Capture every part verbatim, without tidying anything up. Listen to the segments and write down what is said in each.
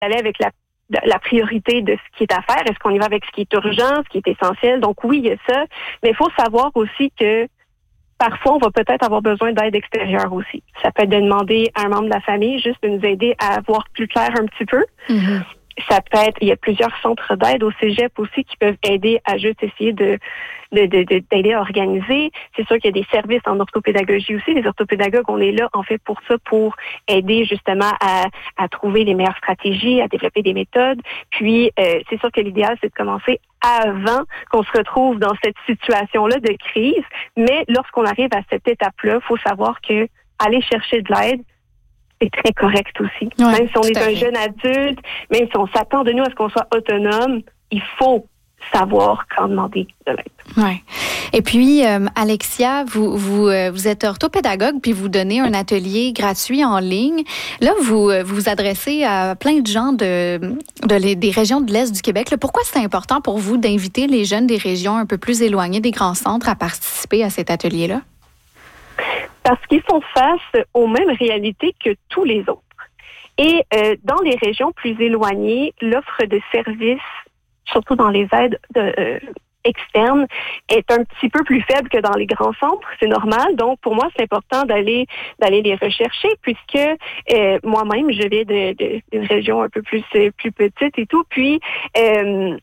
aller avec la la priorité de ce qui est à faire. Est-ce qu'on y va avec ce qui est urgent, ce qui est essentiel? Donc oui, il y a ça. Mais il faut savoir aussi que parfois, on va peut-être avoir besoin d'aide extérieure aussi. Ça peut être de demander à un membre de la famille juste de nous aider à voir plus clair un petit peu. Mm-hmm. Ça peut être, il y a plusieurs centres d'aide au cégep aussi qui peuvent aider à juste essayer de, de, de, de d'aider à organiser. C'est sûr qu'il y a des services en orthopédagogie aussi. Les orthopédagogues, on est là, en fait, pour ça, pour aider justement à, à trouver les meilleures stratégies, à développer des méthodes. Puis, euh, c'est sûr que l'idéal, c'est de commencer avant qu'on se retrouve dans cette situation-là de crise. Mais lorsqu'on arrive à cette étape-là, il faut savoir que aller chercher de l'aide, c'est très correct aussi. Ouais, même si on est un jeune adulte, même si on s'attend de nous à ce qu'on soit autonome, il faut savoir quand demander de l'aide. Ouais. Et puis, euh, Alexia, vous vous euh, vous êtes orthopédagogue puis vous donnez un atelier gratuit en ligne. Là, vous vous, vous adressez à plein de gens de, de les, des régions de l'Est du Québec. Là, pourquoi c'est important pour vous d'inviter les jeunes des régions un peu plus éloignées des grands centres à participer à cet atelier-là? Parce qu'ils font face aux mêmes réalités que tous les autres. Et euh, dans les régions plus éloignées, l'offre de services, surtout dans les aides de, euh, externes, est un petit peu plus faible que dans les grands centres. C'est normal. Donc, pour moi, c'est important d'aller d'aller les rechercher, puisque euh, moi-même, je viens de, de, d'une région un peu plus plus petite et tout. Puis, euh,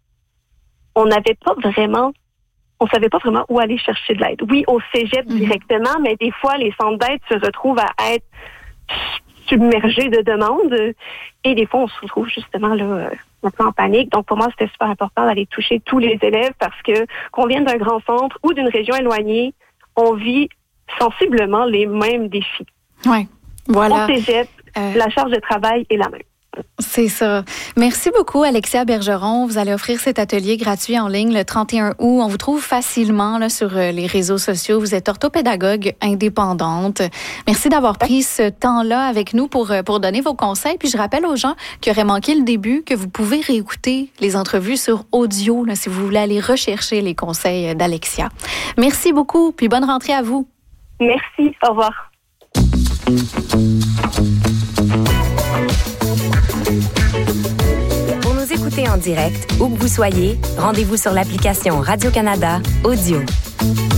on n'avait pas vraiment on savait pas vraiment où aller chercher de l'aide. Oui, au cégep mm-hmm. directement, mais des fois, les centres d'aide se retrouvent à être submergés de demandes et des fois, on se retrouve justement là un peu en panique. Donc, pour moi, c'était super important d'aller toucher tous les élèves parce que qu'on vienne d'un grand centre ou d'une région éloignée, on vit sensiblement les mêmes défis. Oui, voilà. Au cégep, euh... la charge de travail est la même. C'est ça. Merci beaucoup, Alexia Bergeron. Vous allez offrir cet atelier gratuit en ligne le trente et un août. On vous trouve facilement là, sur les réseaux sociaux. Vous êtes orthopédagogue indépendante. Merci d'avoir pris ce temps-là avec nous pour, pour donner vos conseils. Puis je rappelle aux gens qui auraient manqué le début que vous pouvez réécouter les entrevues sur audio là, si vous voulez aller rechercher les conseils d'Alexia. Merci beaucoup, puis bonne rentrée à vous. Merci. Au revoir. Pour nous écouter en direct, où que vous soyez, rendez-vous sur l'application Radio-Canada Audio.